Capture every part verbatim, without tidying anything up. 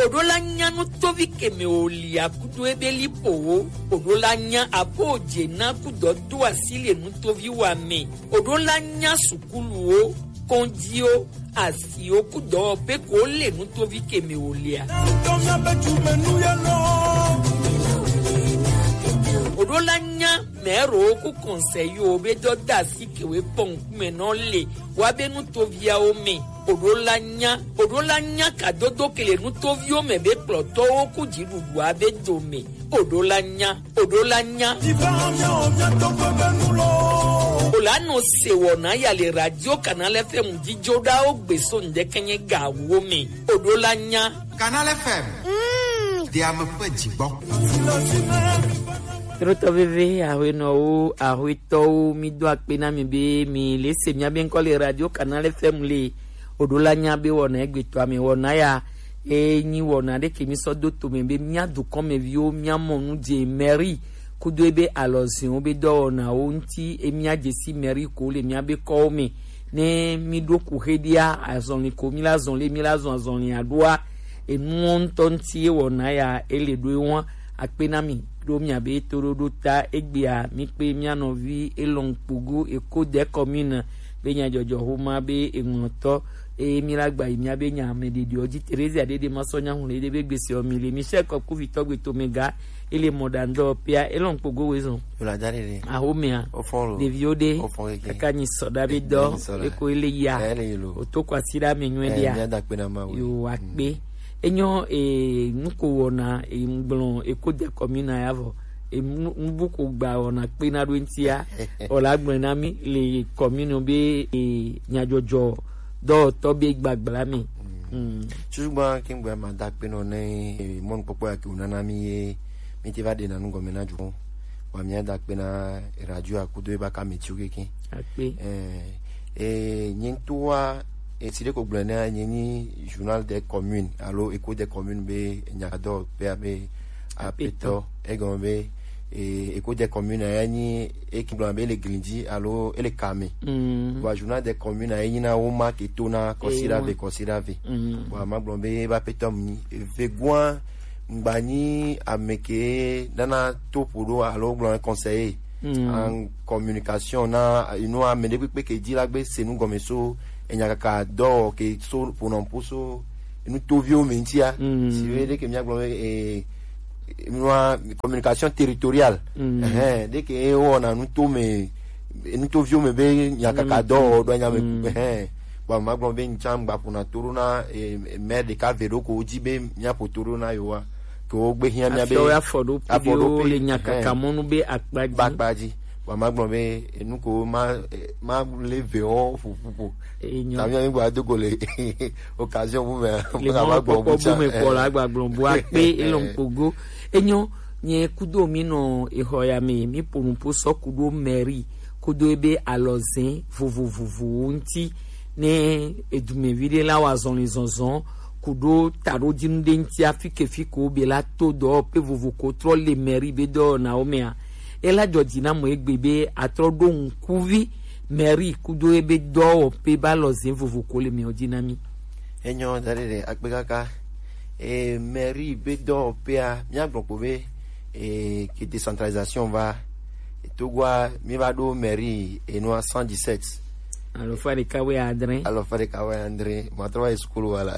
odola nya no tovi keme oli akudo ebeli powo odola nya aboje na kudo do asile no tovi wa me odola nya sukulu o kondio asi okudo pe ko le no tovi keme olia odola nya mero ku conseil o be do da si kewe pon me no le wa be no tovia o me odola nya odola nya kadodo kele no tovio me be ploto o ku jirudu abe do me odola nya odola nya ola no se wona ya le radio canal F M jijoda o gbeso nde kenye ga wo me odola nya Canal F M mm dia me pedi bon Troto bébé a no a huito mi do akpena mi be mi lese mi aben ko le radio canal F M le odola nya be wona egbeto ami wona ya enyi wona de ke mi so do to me be mi adu kon me vi o mi amonu je Mary kudo ebe alosin obe do na onti emi ajesi Mary ko le mi abe ko mi ne mi do ku hedia azon ko mi la zon le mi la zon azon ya doa enu on tonti wona ya ele do won akpena mi do mi abe torodo ta egbia mi pe mi anovi elongpogo eko de commune be nya jojo homa be enwoto e mi lagba mi abe nya mededi oji Teresa adede masonya hun le be gbese o mi le mi se ko ku vitogbe to mega ele modando pia elongpogo wezo la darere a homia de viode akani soda be do eko ele ya otoko asira menwe dia yo akpe enyo e nuko wona e mblon e ko de commune yavo e mbuko gba wona pe na do ntia olagbon na mi le commune be e nyajojo do to be gbagbala mi mm sugba kin gba ma da pe no ne mon popo ya ki unana mi e mi ti va de na ngo menaju wa mi da pe na radio akudo e ba ka mi ti o kekin akpe eh e nyintoa et si le coglena ni journal des communes allo écho des communes be nyado P A B a peto egombe et écho des communes yani ekibla be le grindi allo ele kame wa journal des communes yani na uma ketona considérable considérable wa mablombe ba petom ni vegwa mbani ameke dana topuro allo blanc conseiller en communication na ino amene pe ke di la gbe senu gomeso enyaka do ke so pour non poso nous tovio mentia si vede que mia glome e una communication territoriale eh de que ona nous tome nous tovio me be nyaka do do nya me eh ba ma glome ncham gba puna turuna e me de ka vero ko jibe mia poturuna yowa ko gbe hian mia be afodo afodo le nyaka kamonu be akbaji akbaji wa magbonbe enuko ma ma leve o fufufu tami ani gba dogole occasion bu me ma gbo bu me ko la gba gbonbo ape elonpogo enyo nye kudo mi no ehoya mi mi ponumpo so kudo Mary kudo ebe alozin vuvuvuvu nti ne edume vide la wazon les zonzon kudo taro jinde nti afike fiko be la todo pe vuvu contrôle le Mary be do na omea ela jodina mo egbebe atrodo nkuvi Mary kudo ebe do pe balozin vuvu ko le mi odinami enyo darere akpekaka e Mary be do pe a mi agbonpo be e que décentralisation va et togwa mi va do Mary e no cent dix-sept alors fare kawe André alors fare kawe André ma trova school wala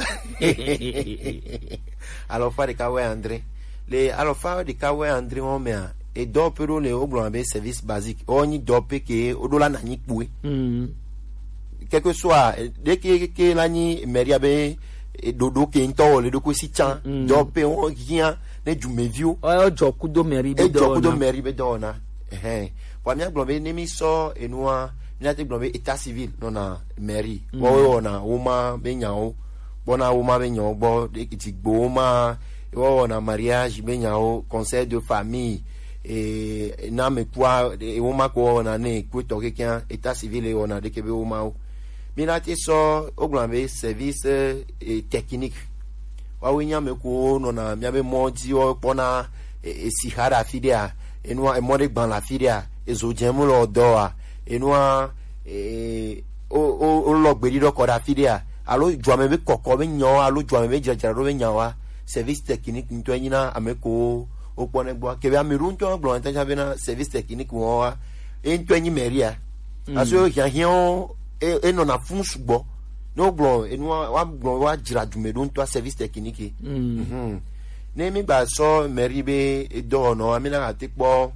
alors fare kawe André le alors fare de kawe André on me et dopero le oblon be service basique oni dope ke odola na ni poué mm quel que soit dès que que la ni Mary abe dodo ke nto le doko si chan dope on rien ne jumevio o jokudo Mary be do jokudo Mary be do na eh wa mi agblombe ne mi so enua mi ate glombe état civil no na Mary wo na uma be nyao bona uma be nyao bo de kitigbo ma wo na mariage be nyao conseil de famille et na me kwa e uma ko na ne ku to ke kan état civil e ona de ke be uma mi na ti so oglombe service technique wa winya me ko no na mi abe moji o pona e sihara fidia enua e mode gban la fidia ezo jemu lo doa enua e o o lo gberi do ko da fidia alo jo me be kokko be nyo alo jo me be jajara do be nyawa service technique nto nyina ameko okpone gbo ke be ameru nto gbo anta ja be na service technique wo wa nto nyi meria aso hia hia e no na fun sugbo no gbo enu wa gbo wa jira dumedo nto service technique mhm ne mi gba so meri be do no amina atikpo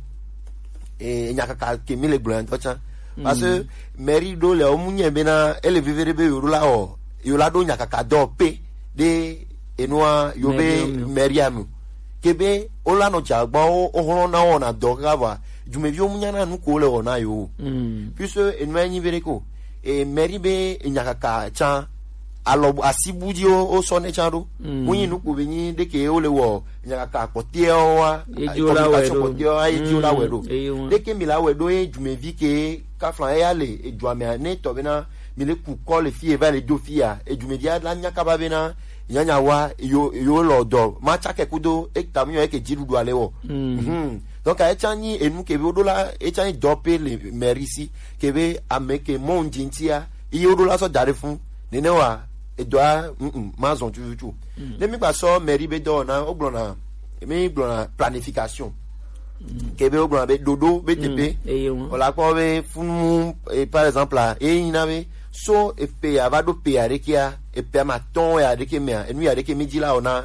e nyakaka ke mi le gbo anta cha parce que meri do le omunye be na ele vivere be yorula o yola do nyakaka do pe de enua yobe meriamu kebe ola no jagba o horo na ona do gava jumevi omunya na nuko le ona yo mm puisque enua nyi vereko e meribe nyakaka cha alo asibudio o sone charo munyi nuko benyi de ke ole wo nyakaka potie wa ejola wedo potie ai ejola wedo de ke mila wedo e jumevi ke ka flan e ale e juame ne to bena mile ku ko le fie va le do fia e jumevi la nyaka ba bena nyanya wa yo yo lodo ma chake kudo e tamyo e ke jirudu ale wo mhm donc a echani enu ke be odola echani dope le merisi ke be ameke monjintia i odola so dare fun nene wa e doa mm ma zon tu tu le mi gba so meri be do na ogbona mi gbona planification ke be ogbona be dodo be tepe ola ko be fun par exemple là e ina be so e pe avado pe arekia e pe maton e areke me enu areke midi la ona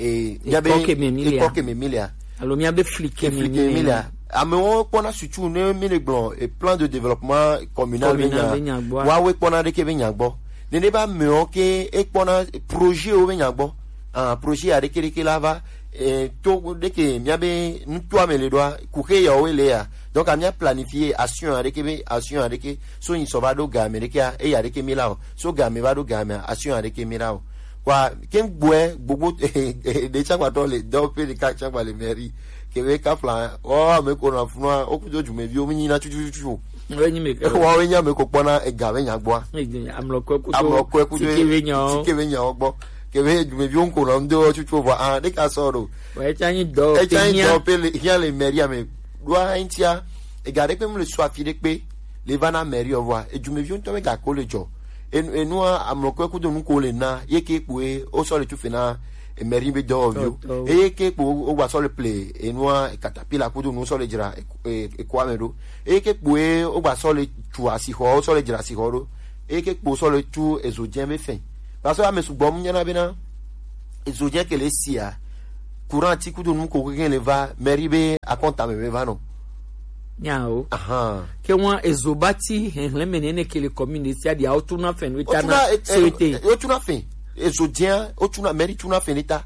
e nyabe e koke memilia alo mi abe fliquer memilia amon pona sutu ne mele gbon e plan de développement communal benya wa we pona de ke benya gbo ne ne ba me o ke e pona projet o benya gbo un projet areke reke lava e to de ke mi abe ntu amele doa ku ke ya o ele ya donc amia planifier action avec action avec so ni so va do game avec e ya avec milao so game va do game action avec milao kwa ken boe gbogbo de cha kwa to le do pe de ka cha kwa le meri ke we ka plan o me ko na funa o ku joju me bi o mi na chuchu chuchu we ni me ke wa we nya me ko pona e ga we nya gbo amloko ku to amloko ku to ke we nya ke we nya gbo ke we ju me bi on ko na ndo chuchu va ah de ka so do we cha ni do e cha ni do pe le hia le meri ame doa intia e gade pe mo le so afide pe le vana meri owa e ju me vi on to me ga ko le jo enu amloko ku do nu ko le na ye ke po e o so le tu fina e meri be do ovio e ye ke po o wa so le play enu katapila ku do nu so le jira e kwa mero e ke po e o wa so le tu asi ho so le jira si ho ro e ke po so le tu ezodien be fin parce que a me su bom nyana be na ezodien ke le sia courant ti ku do nu ko ke le va meri be a konta me be va no nyao aha ke wa ezobati le menene ke le community dia autona fen witana souhaité autona fen ezodien autona meri tuna fen eta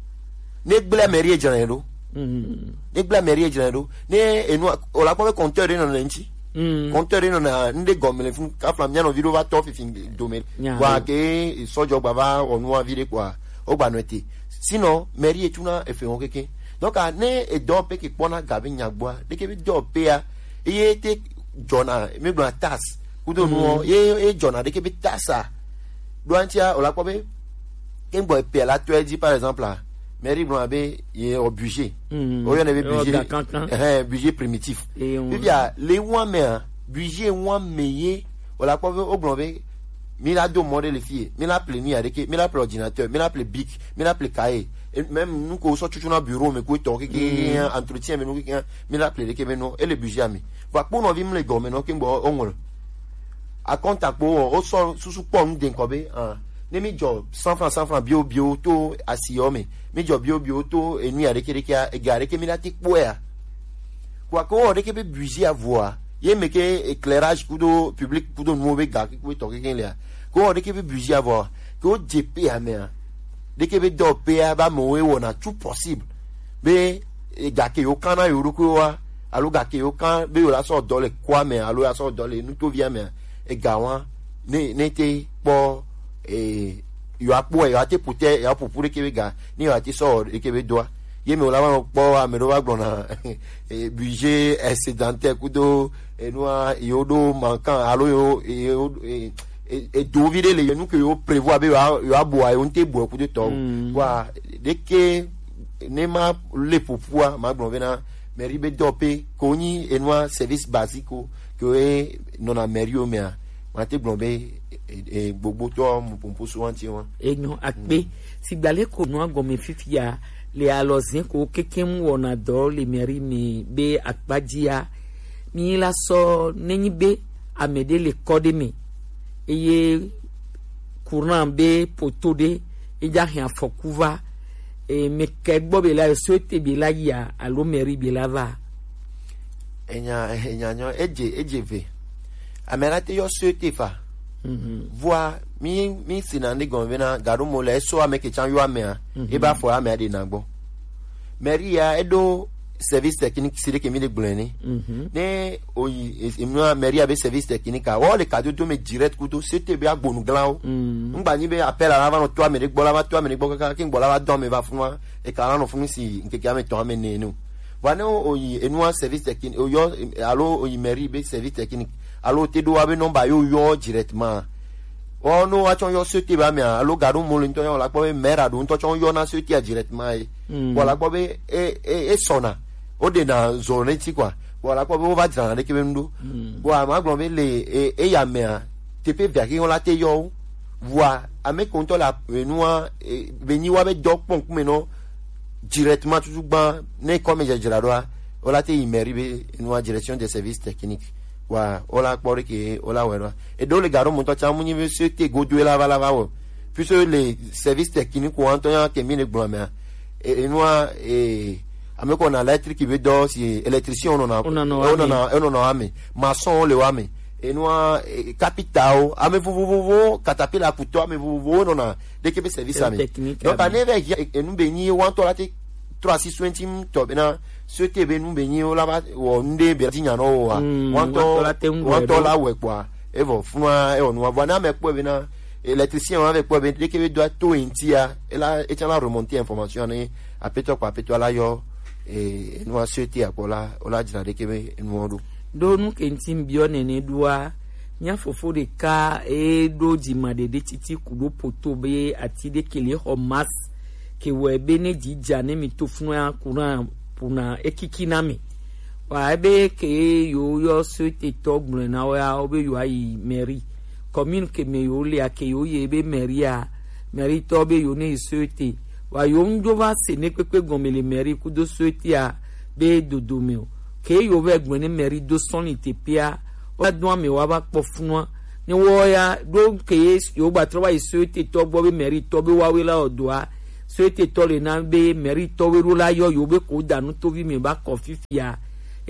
ne gble meri e janero mhm ne gble meri e janero ne enu o la ko compteur no nchi mhm compteur no na nde gomele fun ka flam nya no video va to fifin domaine wa ke sojo baba onu wa vire kwa o gba no ete sinon meri e tuna e fe won keke donc a ne e do pe ki pona gabe nyagboa de ke bi do pe a e te jona me gba tas ku do no e e jona de ke bi tasa do antia o la ko be ken boy pe la to e di par exemple là mairie blanc be ye au budget o yo ne be budget eh budget primitif et bien les one mais budget one mais o la ko be o blanc be mi la do modèle les filles mi la pleni avec mi la ordinateur mi la ple bic mi la ple cahier même nous ko so chuchu na bureau me ko to ki entretien me nous ki mi la ple ke me no et le budget mi va pour no vi me le go me no ki bo onwol a contact po o so susu po nu den ko be ah ne mi job cent francs cent francs bio bio to asio me mi job bio bio to enu ya reke reke e gare ke mi la tik po ya kwa ko reke be budget avoir ye meke éclairage kudo public kudo mauvais gars qui to ke le ko reke be budget avoir ko jp a me de ke be do pe ba mo we wona tout possible be ga ke yo kana yo ruko wa alo ga ke yo kan be yo la so do le kwa me alo ya so do le nu to via me e ga wa ne ne te po e yo apo e ate pute ya po pure ke be ga ni yo ate so e ke be do ye me ola wa po a me do wa gbona e budget excédentaire kudo e no yo do manquant alo yo e et do vide le nous que yo prévoir be yo aboa yo nte bo ku de to wa de ke ne ma le popua ma gbon vena meri be dope koni enwa service basique que non a merio mea ma te gbon be e gbogbo to mu pompo so anti won enyo akpe sigbale ko no agome fifia le alozin ko kekem wona do le meri mi be akpajia mi la so nenyi be amede le kode mi eye courant be potode eja hin fokuva e me kegbo be la so te be la ya alo meri be la va enya enya nyo eje ejeve amerate yo so te fa voa mi mi sinande gonvena garumo le so ameke chan yo amea e ba fo amea de nagbo Maria edo service technique sire ke mi de gleni ne oyi emno Maria be service technique a o le cadeau to me direct kuto c'était be agbonu glao ngba ni be appel à avant to amere gbola ba to amere gboka kin gbola ba do me ba fun e ka no fun si nke ke ame to ame ne no wana oyi enua service technique oyo allo oyi Marie be service technique allo te do abe number yo yo directement oh no achon yo sete ba mi allo garu mo le nton la po be mera do nton chon yo na sete directement e wala po be e e sona o de na zone ti kwa wala po be o va dran de ke be ndo wa ma gbon be le e ya me te pe via ki on la te yo wa ame konto la enua be ni wa be do pon ku me no directement toujours ban ne comme je dirais là on la te imeri be enua direction des services techniques wa ola kpori ke ola wera e do le garo monto cha munyi be sete godu la va la va wo puisque les services techniques ko antoya ke mi ne gboma e enua e ameko na electric be do si électricien on na on na on na ame maçon le wame enua capital ame vo vo vo catapila kuto ame vo vo no na de ke be service ame donc aneve e nu be ni wanto la te trois six twenty to bena sete be nu be ni o la ba wo nde be ti nya no wa wanto wanto la we kwa evo funwa e onu wa na me po be na électricien wa avec po be de ke be do to intia e la e tient la remonter information ni apeto kwa apeto la yo e nu sete akola o la jira de ke be nu do do nu kentim bione ne duwa nya fofo de ka e do di madede titi kudo poto be ati de kele homas ke webe ne jija ne mi tofunu ya kuna puna ekiki na mi wa ebe ke yo yo so te togbun na wa obe yo ayi meri commune ke me yo le ake yo ye be meri a meri to be yo ne so te wa yo ndo va se ne pepe gomele meri ku do so te a be dodo me ke yo ve gbon ne meri do son ite pia o do mi wa ba pofunu ni wo ya do ke yo ba tro wa so te to bo be meri to be wa we la odoa so ete tole na be meri to we rula yo yo be ko danu to vi me ba kofifia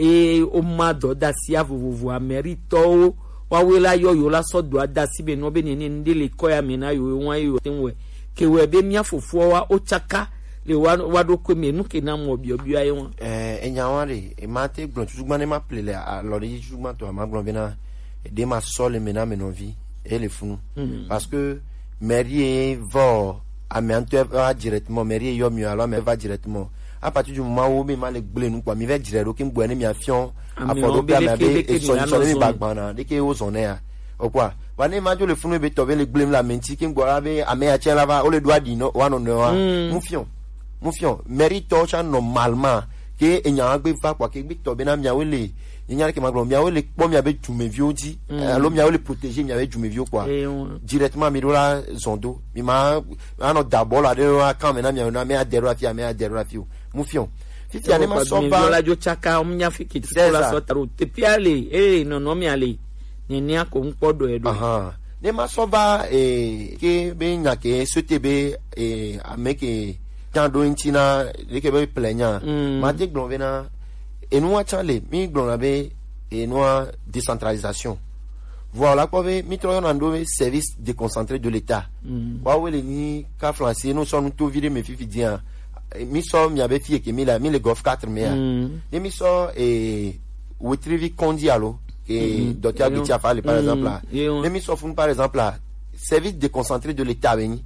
e o ma do da si avovovo a meri to wa we la yo yo la so do da si be no be ni ndi le ko ya me na yo won yo tenwe ke we be mi afofo wa o chaka le wa wa do ko me nu ke na mo bi obi aye won eh enya wan re e ma te gbon tujugban ne ma plele a lo re tujugban to ma gbon be na e de ma so le me na me no vi e le funu parce que meri va amianto va directement mairie yo mieux alors mais va directement à partir du moment où me mal gble nu kwa mi va dire ki ngbo ni mi afion apodo bia ma be e solution mi bagbana de ke o zone ya o kwa wa ne ma jo le funu be to be le gble la menti ki ngbo ra be ame a chen la va o le doit di no wa no no mu fion mu fion mérite cha normalement ke enya gbe fa kwa ke gbe to be na mi awele enya ke maglo mi awele po mi abe jume vio di alo mi awele protéger mi abe jume vio kwa directement mi dola zondo mi ma ano d'abord la de quand maintenant mi na mi adero afia mi adero afio mu fion fifi ane ma so ba la jo chaka om nya fiki ti la so taro te piale eh no no mi ale ni ni ako npodo edo aha ne ma so ba eh ke be nya ke sote be eh ameke tando intina de ke be plenya ma de glon vena et nous achale mi glon abe et nous décentralisation voilà quoi be mi troyon ando service déconcentré de l'état wa wele ni ka français nous sommes tout viré me fifi dia mi so mi abe fie ke mi la mi le golf quatre mais et mi so et wetrivi kondialo et docteur Bitia Fale par exemple là et mi so fun par exemple là service déconcentré de l'état beni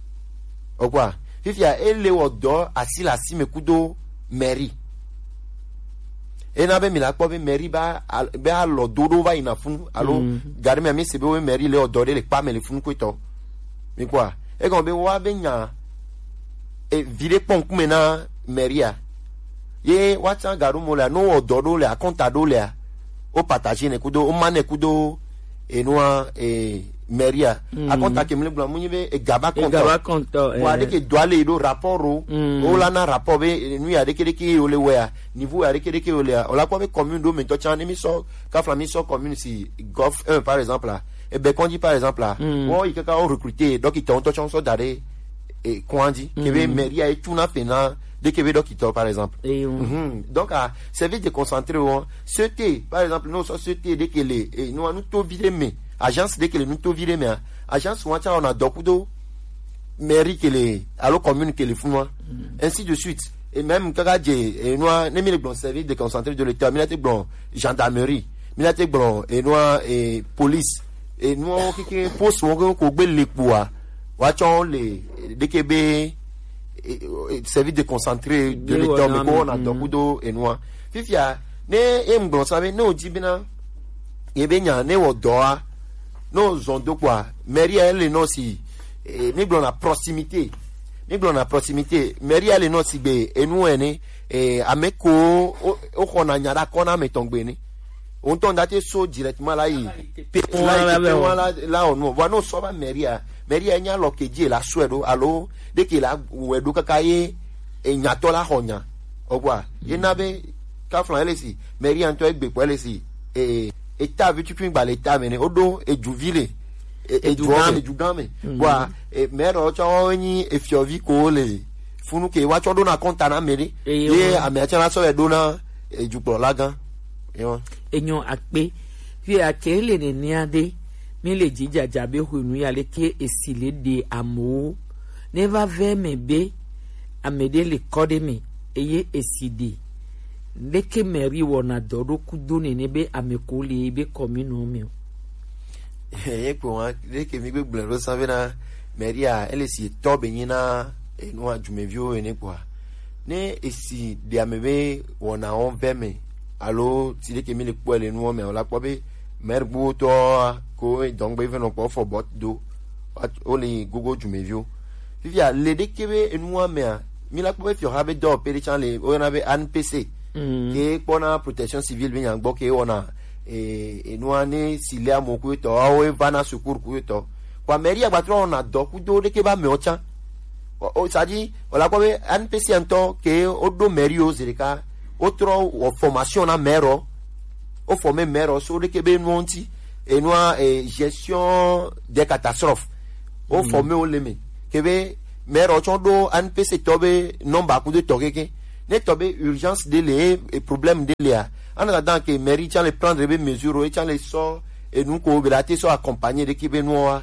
o quoi fifi a ele odo asila si me kudo mairie et na be mi la ko be mairie ba be a lo dodo va ina fun allo gari me mi se be mairie le odo le pa me le fun ko to mi quoi e kon be wa be nya e vire pon ku me na mairie ye wa cha garu mo la no odo do le a conta do le o partager ne kudo o mane kudo e no e Meria, a compte que me blanc, mon ybe et gaba compte. Gaba compte. Ou avec que doit aller au rapport ou, ou là na rapport be nuit avec que qui ou le wea niveau avec que qui ou le, on l'a quoi avec commune do mais toi tu en émis so, quand flami so commune si Golf un par exemple là, et ben qu'on dit par exemple là, oh il quelqu'un recruté donc il t'ont toi chanson d'aller et qu'on dit que be Meria et tout na pena dès que be donc il par exemple. Donc à service de concentrer on, ce thé par exemple nous so ce thé dès que les et nous nous tout vider mais agence dès que les nous tout virer mais agence on a dokudo mairie que les allo commune que les fous ainsi de suite et même kagaje et nous ne mis le bon service de concentrer de l'état militaire bon gendarmerie militaire bon et nous et police et nous qui poste on ko gbe le poa wa chon les dès que be service de concentrer de l'état mais ko na dokudo et nous fifia ne em bon sabe no jibina e be nya ne wo doa no zondo quoi mairie elle non si e mi blon la proximité mi blon la proximité mairie elle non si be enu ene e ameko o kona nyara kona metongbe ni on ton date so directement là yi là là là on va no so ba mairie mairie nya lokeji la suedo allo de que la wedo kakaye e nyato la honya ogwa yenabe ka flan ele si mairie anto egbe po ele si e état vu tu puis ba l'état mais odo e juvile e jugame jugame kwa e mero cho ni e fiovi ko le funu ke wa cho do na konta na mere e ame acha na so e do na e jupro lagan yo enyo akpe fi akele ne niade mi le jijaja be hunu ya le ke esile de amo never ve me be amede le kode me eye eside leke meri wona dodo kudone ne be amekole be commune mi e ko wa leke mi gbe blan ro sabe na meri a ele si to be nyina e no adwumevio ene kwa ne esi de amebe wona on veme allo ti leke mi le po ele no me ola po be merbu to ko donc be veno po for bot do only google dwumevio vivia le de kebe enu me a mi la po be fi habe do pe de chan le o na be N P C que pona protection civile bien ngbo ke ona e e no ani silia moku to o e vana secours ku to kwa mairie agbatro ona doku do de ke ba me ocha o saji ola ko be N P C anto ke o do mairie o zerika otro o formation na mero o former mero so de ke be no nti e no e gestion des catastrophes o former o leme ke be mero chondo N P C to be nomba ku de to keke ne tobe urgence de les et problème de les en attendant que mairie tient les prendre des mesures et tient les sort et nous coopérater soit accompagner d'équipe noire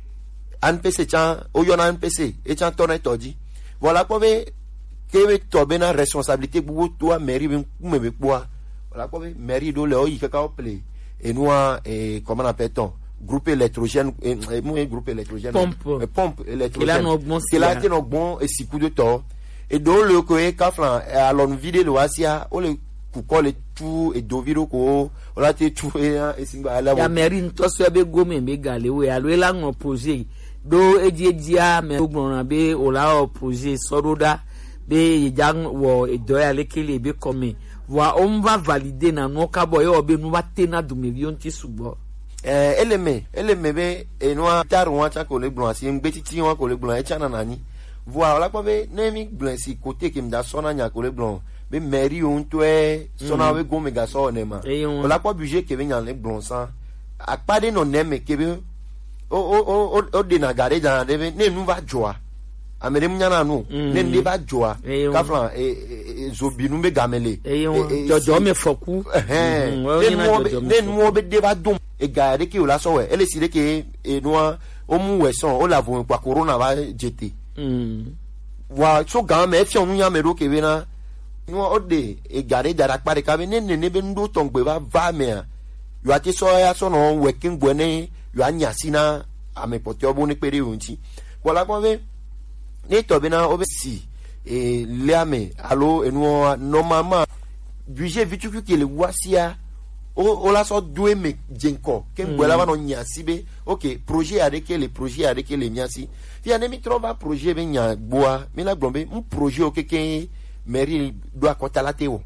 N P C tient o yona N P C et tient tourner todi voilà pour que tobe na responsabilité pour toi mairie me me quoi voilà pour mairie do le oyi kaka opele et nous et comment on appelle-t-on groupe électrogène et moi groupe électrogène pompe pompe électrogène qui là qui no bon et si coup de temps et do le ko e kaflan alors nous vider le wasia o le kuko le tout et do viro ko o la te tout e e singba ala ya meri to so be gome me gale we alo la ngo projet do eji ejia me ogbon be o la projet soroda be jang wo e do ya le kele be come wa on va valider na no ka boy o be nu ba te na du million ti subo eh eleme eleme be e no taru wa cha ko le gbon asi ngbe titi wa ko le gbon e cha na nani voilà la quoi be nemi blanc si côté qui me da sona nya ko le blanc be mairie on to e sona we go me ga so ne ma la quoi budget que vient le blanc ça a pas de non neme que be o o o o de na gare da de ne nu va joa amere mu nyana nu ne ne va joa ka flan e zobi nu be gamele jojo me foku eh ne nu be de va dum e gare ki o la so we ele si de ke e no o mu we son o la vo kwa corona va jeter Mm. Wa so gan me fi onu ya me ro kewe na no ode e gare dara pare ka be ne ne be ndo tongbe ba va me a yo ati so ya so no working bo ne yo anya sina ame pote obo ni pere unti wala ko be ne to be na obe si e le ame allo enu normalement budget vitu ki le wasia o o la so doué me jenko ken bola ba no nyasi be OK projet avec les projets avec les nyasi fi ane mi trova projet be nya boa mi la glombe un projet o keke mairie doit kota la teo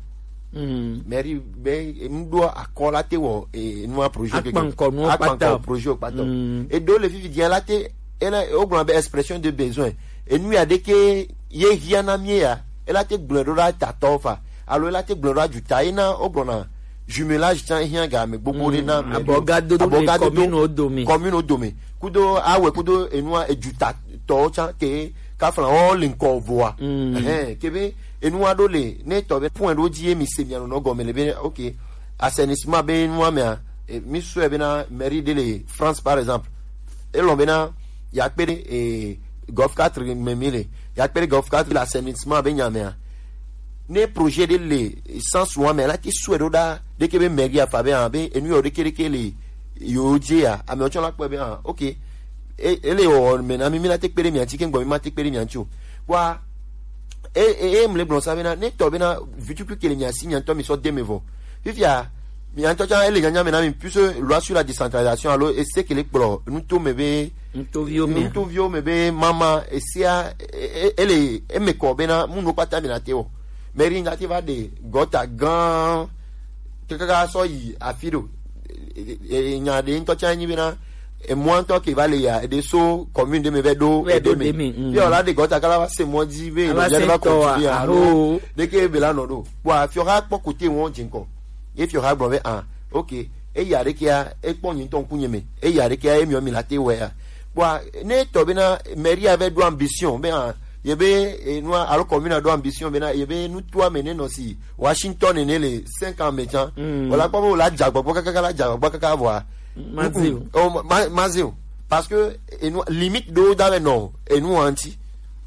mm mairie be mdo akola te wo enua projet que akpanko projet pato et do le fifi dia la te ela o grand be expression de besoin et nous a de que ye hiana mia ela te glora ta tofa alors ela te glora du taina o grand jumelage tan hia ga me gbogbo re na abogado do commune odome commune odome kudo awe kudo enua ejuta to cha ke ka flan o linko voa eh kebe enua do le ne to be point do die mi se mi no go me le be OK assainissement be enua me mi so e be na mairie de le France par exemple e lo be na ya pere e golf quatre me mile ya pere golf quatre l'assainissement be nya me ne projet de le sans soin mais là qui souhaite da de que be mairie a fa be an be enu yo de kere kele yo dia a me o la pe be an OK ele o me na mi mi la te pere mi anti ken gbo mi ma te pere mi anti o wa e e me le blon sa be na ne to be na vitu plus que le nya si nya to mi so de me vo fifia mi anto cha ele nya me na mi plus loi sur la décentralisation alors et c'est que les pro nous to me be nous to vio me nous to vio me be mama e sia ele e me ko be na mu no pata mi na te o mairie na te va de gota gan que ka so yi afido e nya de nto cha nyi be na et moi tant qu'il va les ya des so commune de me vedo et de me puis on a des gota kala va c'est moi dit ve no ya va continuer alors dès que be la no do wa fi ora po côté won jinko e fi ora bro be ah OK e ya de kia e pon yin ton kunye me e ya de kia e mi o mi la te we ya wa ne to be na mairie avait do ambition be ah ye be no alors commune do ambition be na ye be nous toi mener no si Washington ne les cinq ans maintenant voilà pas la jagbo kaka la jagbo kaka voir Mazio. Oh, ma, Mazio. Parce que, et nous, limite d'eau dans le nord, et nous, anti.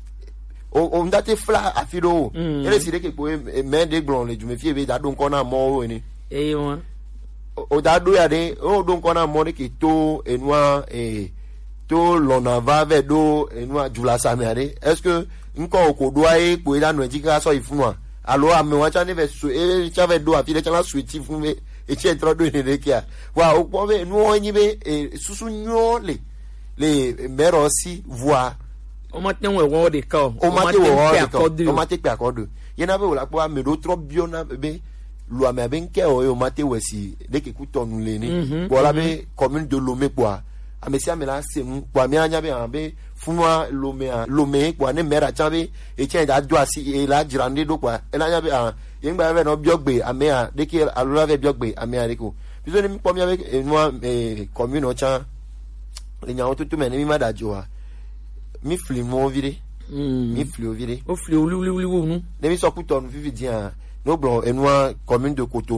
On date fla à filo. Et les idées qui pouvaient mettre des blonds, les du méfier, mais donc on a mort, et et on. Au dado, il y a des, oh, donc on a mort qui tôt, et noir, et tôt, l'on a va vers d'eau, et noir, du la saméré. Est-ce que, encore au doigt, pour y aller, dit que ça, il faut moi. Alors, à me watch, on avait, et j'avais d'eau, à filer, tu as suite, il faut et tu es trop de l'équia. Wa au point nous on y va et sous sous les les mères aussi voient au matin on voit des cas au matin on voit au matin pe accord il y en avait au la quoi mais trop bien na be loi mais ben ke au matin aussi dès que écoute nous les ni voilà be commune de Lomé quoi a monsieur amela c'est quoi mi anya be be funwa Lomé Lomé quoi ne mère chambe et tiens da do asi et la jirande do quoi et la nya be yen ba ve no biogbe amea de ki alula ve biogbe amea reko bizo ni mi pomi avec moi commune o chan le nya otutu me ni mi madajo a mi fli mo vire mi fli o vire o fli o li li li wo nu de mi so ku ton vivi dia no bro enwa commune de Koto